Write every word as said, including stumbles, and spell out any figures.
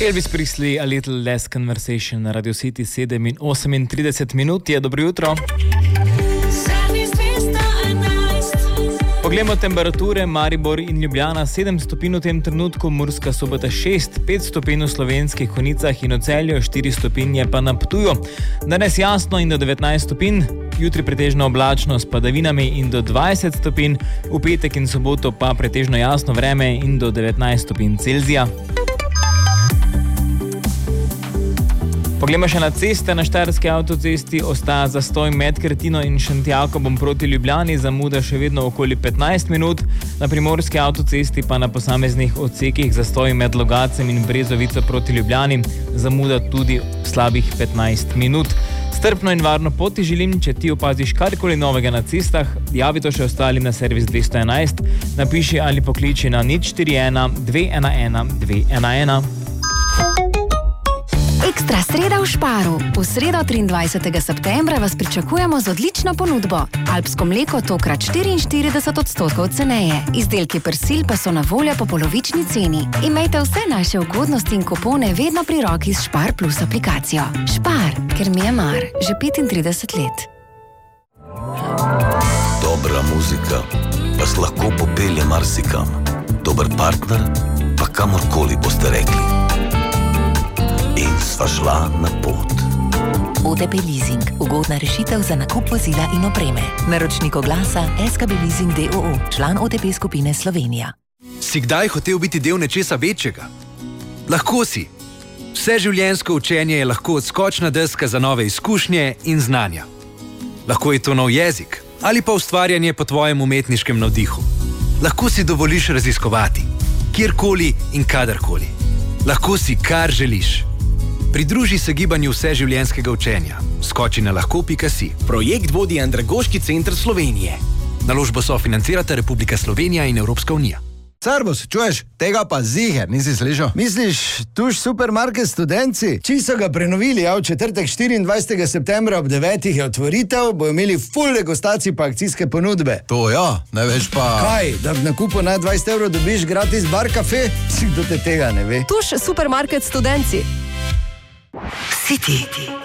Elvis Presley, A Little Less Conversation na Radio City sedem in osemintrideset minut je. Dobro jutro. Poglejmo temperature. Maribor in Ljubljana sedem stopinj v tem trenutku, Murska Sobota šest, pet stopinj v Slovenskih Konjicah in v Celju, štiri stopinje pa na Ptuju. Danes jasno in do devetnajst stopinj, jutri pretežno oblačno s padavinami in do dvajset stopinj, v petek in soboto pa pretežno jasno vreme in do devetnajst stopinj Celzija. Poglejmo še na ceste. Na Štajerski avtocesti ostaja zastoj med Kretino in Šentjakobom proti Ljubljani, zamuda še vedno okoli petnajst minut. Na Primorski avtocesti pa na posameznih odsekih zastoj med Logacem in Brezovico proti Ljubljani, zamuda tudi slabih petnajst minut. Strpno in varno pot ti želim. Če ti opaziš karkoli novega na cestah, javi to še ostalim na servis dvesto enajst, napiši ali pokliči na nič štiri ena dve ena ena dve ena ena. Ekstra sreda v Sparu. V sredo triindvajsetega septembra vas pričakujemo z odlično ponudbo. Alpsko mleko tokrat štiriinštirideset odstotkov ceneje. Izdelki persil pa so na voljo po polovični ceni. Imejte vse naše ugodnosti in kupone vedno pri roki s Spar Plus aplikacijo. Spar, ker mi je mar. Že petintrideset let. Dobra muzika vas lahko popelje marsikam. Dober partner pa kamorkoli boste rekli. In sva šla na pot. O T P Leasing. Ugodna rešitev za nakup vozila in opreme. Naročnik oglasa S K B Leasing D O O. Član O T P skupine Slovenija. Si kdaj hotel biti del nečesa večjega? Lahko si. Vse življenjsko učenje je lahko odskočna deska za nove izkušnje in znanja. Lahko je to nov jezik ali pa ustvarjanje po tvojem umetniškem navdihu. Lahko si dovoliš raziskovati, kjerkoli in kadarkoli. Lahko si kar želiš. Pridruži se gibanju vseživljenjskega učenja. Skoči na lahko pika si. Projekt vodi Andragoški center Slovenije. Naložbo sofinancirata Republika Slovenija in Evropska unija. Servus, čuješ? Tega pa ziher, nisi slišal? Misliš, tuš supermarket Studenci? Čisto ga prenovili, ja, v četrtek štiriindvajsetega septembra ob devetih je otvoritev, bojo imeli full degustacij pa akcijske ponudbe. To ja, ne veš pa... Kaj, da v nakupu na dvajset evrov dobiš gratis bar kafe? Si kdo te tega ne ve? Tuš supermarket Studenci. City.